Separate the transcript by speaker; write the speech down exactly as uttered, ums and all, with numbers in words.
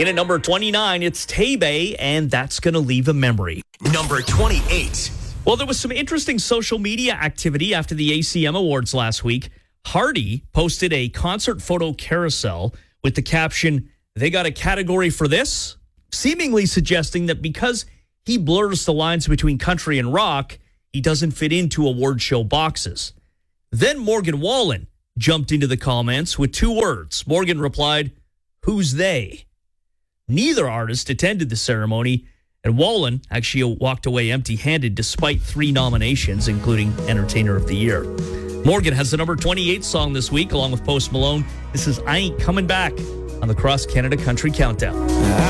Speaker 1: In at number twenty-nine, it's Tay-Bay, and That's Gonna Leave a Memory.
Speaker 2: Number twenty-eight.
Speaker 1: Well, there was some interesting social media activity after the A C M Awards last week. Hardy posted a concert photo carousel with the caption, "They got a category for this?" seemingly suggesting that because he blurs the lines between country and rock, he doesn't fit into award show boxes. Then Morgan Wallen jumped into the comments with two words. Morgan replied, "Who's they?" Neither artist attended the ceremony, and Wallen actually walked away empty-handed despite three nominations, including Entertainer of the Year. Morgan has the number twenty-eight song this week, along with Post Malone. This is I Ain't Coming Back on the Cross Canada Country Countdown.